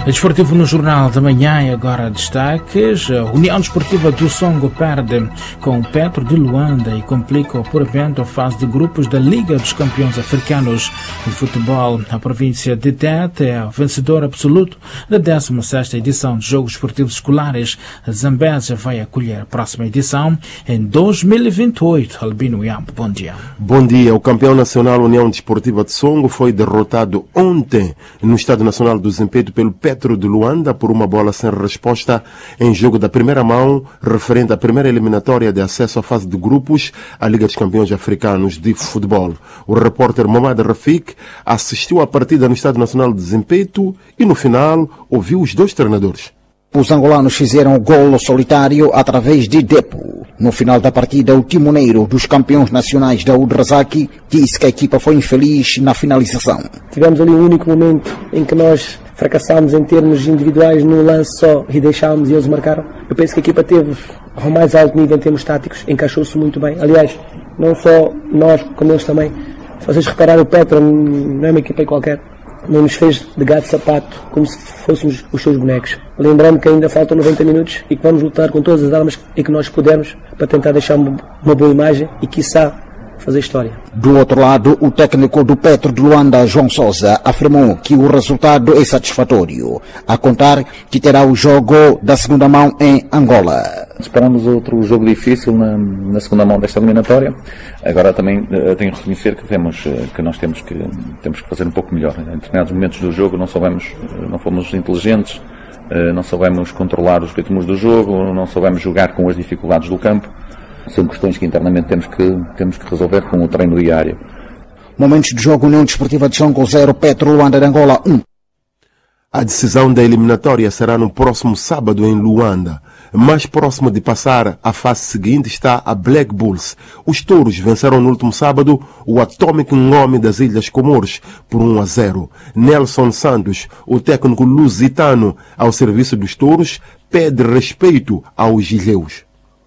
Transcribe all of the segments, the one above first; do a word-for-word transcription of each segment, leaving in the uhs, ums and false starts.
Desportivo no Jornal da Manhã e agora destaques. A União Desportiva do Songo perde com o Petro de Luanda e complica o apuramento à fase de grupos da Liga dos Campeões Africanos de Futebol. A província de Tete é a vencedora absoluta da décima sexta edição de Jogos Esportivos Escolares. A Zambésia vai acolher a próxima edição em dois mil e vinte e oito. Albino Iampo, bom dia. Bom dia. O campeão nacional União Desportiva de Songo foi derrotado ontem no Estádio Nacional do Zimpeto pelo Petro de Luanda por uma bola sem resposta em jogo da primeira mão, referente à primeira eliminatória de acesso à fase de grupos à Liga dos Campeões Africanos de Futebol. O repórter Mamad Rafik assistiu à partida no Estádio Nacional de Zimpeto e no final ouviu os dois treinadores. Os angolanos fizeram o golo solitário através de Depo. No final da partida, o timoneiro dos campeões nacionais da Udrazaki disse que a equipa foi infeliz na finalização. Tivemos ali um único momento em que nós fracassámos em termos individuais no lance só e deixámos e eles marcaram. Eu penso que a equipa teve ao mais alto nível em termos táticos, encaixou-se muito bem. Aliás, não só nós, como eles também. Se vocês repararem, o Petro não é uma equipa qualquer. Não nos fez de gato sapato como se fôssemos os seus bonecos. Lembrando que ainda faltam noventa minutos e que vamos lutar com todas as armas e que nós pudermos para tentar deixar uma boa imagem e, quiçá, fazer história. Do outro lado, o técnico do Petro de Luanda, João Sousa, afirmou que o resultado é satisfatório, a contar que terá o jogo da segunda mão em Angola. Esperamos outro jogo difícil na, na segunda mão desta eliminatória. Agora também uh, tenho que reconhecer que, temos, uh, que nós temos que, temos que fazer um pouco melhor. Em determinados momentos do jogo não soubemos, uh, não fomos inteligentes, uh, não soubemos controlar os ritmos do jogo, não soubemos jogar com as dificuldades do campo. São questões que internamente temos que, temos que resolver com o treino diário. Momentos de jogo: União Desportiva de Songo zero, Petro Luanda de Angola um. A decisão da eliminatória será no próximo sábado em Luanda. Mais próximo de passar à fase seguinte está a Black Bulls. Os touros venceram no último sábado o Atomic Ngome das Ilhas Comores por um a zero. Nelson Santos, o técnico lusitano ao serviço dos touros, pede respeito aos ilhéus.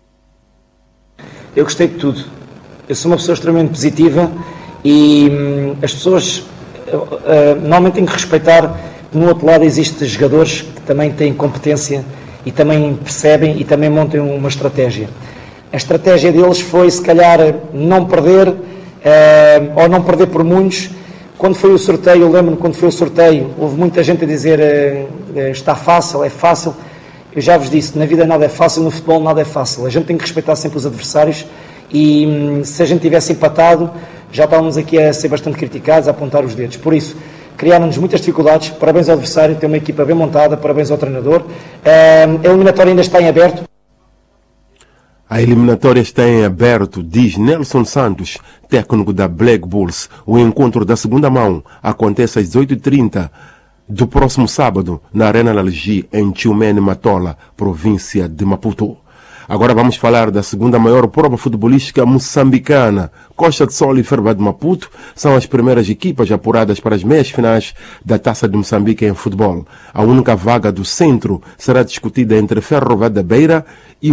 Eu gostei de tudo. Eu sou uma pessoa extremamente positiva e hum, as pessoas uh, uh, normalmente têm que respeitar que no outro lado existem jogadores que também têm competência e também percebem e também montam uma estratégia. A estratégia deles foi, se calhar, não perder uh, ou não perder por muitos. Quando foi o sorteio, eu lembro-me quando foi o sorteio, houve muita gente a dizer uh, está fácil, é fácil. Eu já vos disse, na vida nada é fácil, no futebol nada é fácil. A gente tem que respeitar sempre os adversários e se a gente tivesse empatado, já estávamos aqui a ser bastante criticados, a apontar os dedos. Por isso, criaram-nos muitas dificuldades. Parabéns ao adversário, tem uma equipa bem montada, parabéns ao treinador. A eliminatória ainda está em aberto. A eliminatória está em aberto, diz Nelson Santos, técnico da Black Bulls. O encontro da segunda mão acontece às dezoito e trinta do próximo sábado, na Arena Lalgi, em Tchumene, Matola, província de Maputo. Agora vamos falar da segunda maior prova futebolística moçambicana. Costa de Sol e Ferva de Maputo são as primeiras equipas apuradas para as meias finais da Taça de Moçambique em futebol. A única vaga do centro será discutida entre Ferro Velho da Beira e